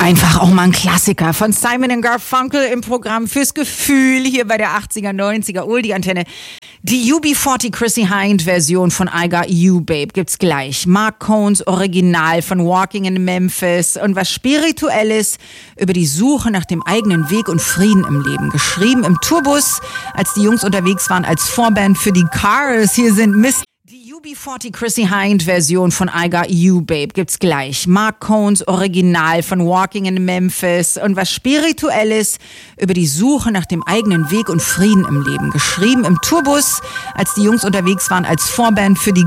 Einfach auch mal ein Klassiker von Simon & Garfunkel im Programm fürs Gefühl hier bei der 80er, 90er Oldie-Antenne. Die UB40 Chrissy Hynde Version von I Got You Babe gibt's gleich. Mark Cohns Original von Walking in Memphis und was Spirituelles über die Suche nach dem eigenen Weg und Frieden im Leben. Geschrieben im Tourbus, als die Jungs unterwegs waren als Vorband für die Cars. Hier sind Die UB40 Chrissy Hynde Version von I Got You Babe gibt's gleich. Mark Cohns Original von Walking in Memphis und was Spirituelles über die Suche nach dem eigenen Weg und Frieden im Leben. Geschrieben im Tourbus, als die Jungs unterwegs waren als Vorband für die